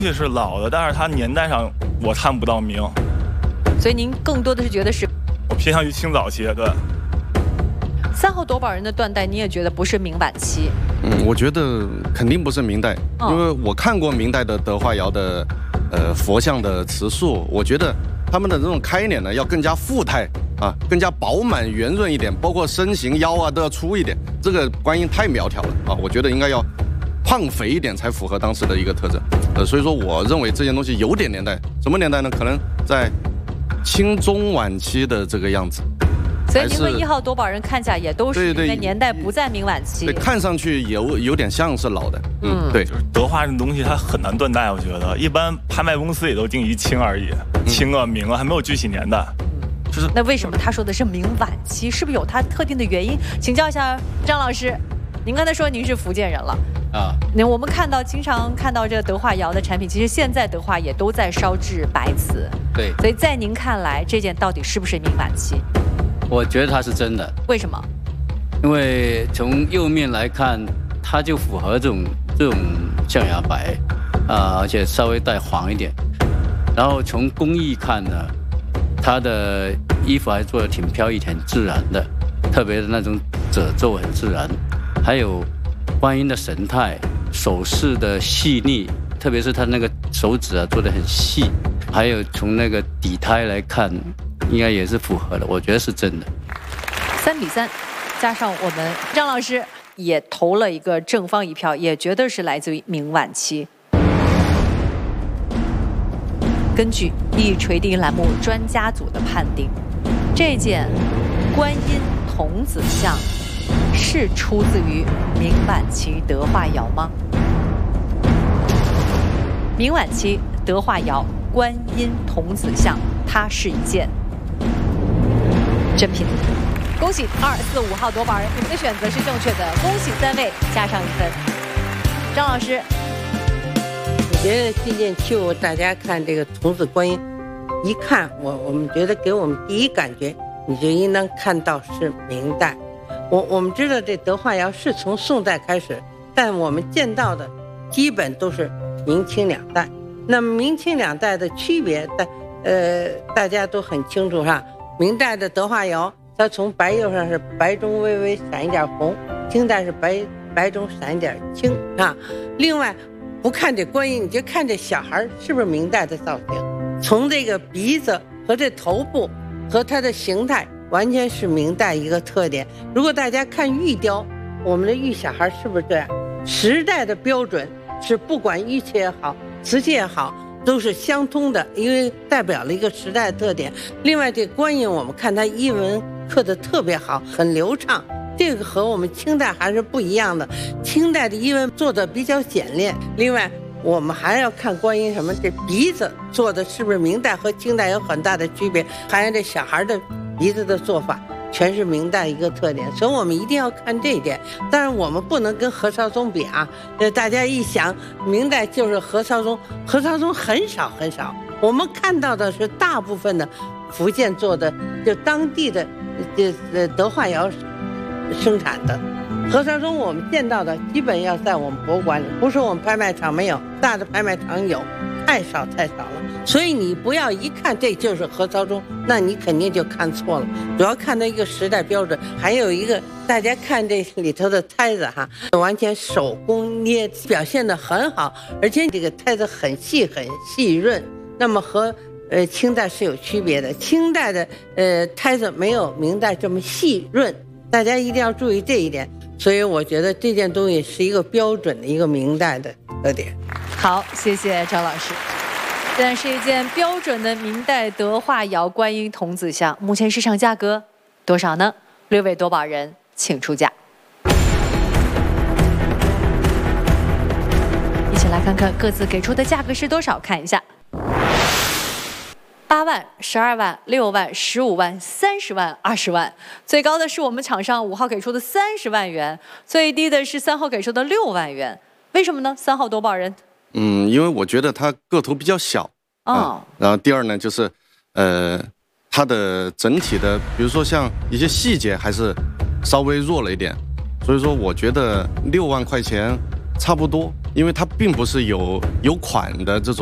这是老的，但是它年代上我看不到明， 所以您更多的是觉得是我偏向于清早期。对 ，3号夺宝人的缎带，你也觉得不是明晚期？ 我觉得肯定不是明代，因为我看过明代的德化窑的佛像的瓷塑，我觉得他们的这种开脸呢要更加富态啊，更加饱满圆润一点，包括身形腰啊都要粗一点。这个观音太苗条了啊，我觉得应该要胖肥一点才符合当时的一个特征。所以说我认为这件东西有点年代，什么年代呢？可能在清中晚期的这个样子。 所以您和1号夺宝人看起来也都是年代不在明晚期， 对，看上去有点像是老的。对， 就是德化这东西它很难断代，我觉得一般拍卖公司也都定于清而已，清啊明啊，还没有具体年代。就是那为什么他说的是明晚期？是不是有他特定的原因？请教一下张老师，您刚才说您是福建人了啊，我们经常看到这个德化窑的产品，其实现在德化也都在烧制白瓷。 对， 所以在您看来，这件到底是不是明晚期？ 我觉得它是真的。 为什么？ 因为从釉面来看，它就符合这种象牙白而且稍微带黄一点。然后从工艺看呢，它的衣服还做得挺飘逸、挺自然的，特别的那种褶皱很自然，还有观音的神态、手势的细腻，特别是它那个手指做得很细，还有从那个底胎来看，应该也是符合的，我觉得是真的。 3-3，加上我们张老师也投了一个正方一票，也觉得是来自于明晚期。根据一锤定栏目专家组的判定，这件观音童子像是出自于明晚期德化窑吗？明晚期德化窑观音童子像，它是一件真品。恭喜2、4、5号夺宝人，你们的选择是正确的，恭喜3位，加上1分。张老师， 我觉得这件绣，大家看这个童子观音，一看我们觉得给我们第一感觉，你就应当看到是明代。我们知道这德化窑是从宋代开始，但我们见到的基本都是明清两代。那么明清两代的区别，大家都很清楚哈。明代的德化窑，它从白釉上是白中微微闪一点红，清代是白中闪一点青啊。另外，不看这观音，你就看这小孩是不是明代的造型？从这个鼻子和这头部和它的形态，完全是明代一个特点。如果大家看玉雕，我们的玉小孩是不是这样？时代的标准是不管玉器也好，瓷器也好，都是相通的，因为代表了一个时代的特点。另外，这观音我们看它衣纹刻得特别好，很流畅。这个和我们清代还是不一样的，清代的衣纹做的比较简练。另外，我们还要看观音什么，这鼻子做的是不是明代和清代有很大的区别，还有这小孩的鼻子的做法，全是明代一个特点，所以我们一定要看这一点。当然，我们不能跟何绍宗比啊。大家一想，明代就是何绍宗，何绍宗很少很少。我们看到的是大部分的福建做的，就当地的德化窑生产的。何绍宗我们见到的基本要在我们博物馆里，不是我们拍卖场没有，大的拍卖场有，太少了。所以你不要一看这就是何绍宗，那你肯定就看错了。主要看到一个时代标准，还有一个大家看这里头的胎子哈，完全手工捏，表现得很好，而且这个胎子很细很细润。那么和清代是有区别的，清代的胎子没有明代这么细润，大家一定要注意这一点。所以我觉得这件东西是一个标准的一个明代的特点。 好，谢谢张老师。虽然是一件标准的明代德化窑观音童子像，目前市场价格多少呢？6位夺宝人请出价。一起来看看各自给出的价格是多少，看一下。8万、12万、6万、15万、30万、20万，最高的是我们场上5号给出的30万元，最低的是3号给出的6万元。为什么呢？3号夺宝人。 因为我觉得它个头比较小然后第二呢，就是它的整体的，比如说像一些细节还是稍微弱了一点，所以说我觉得6万块钱差不多，因为它并不是有款的这种。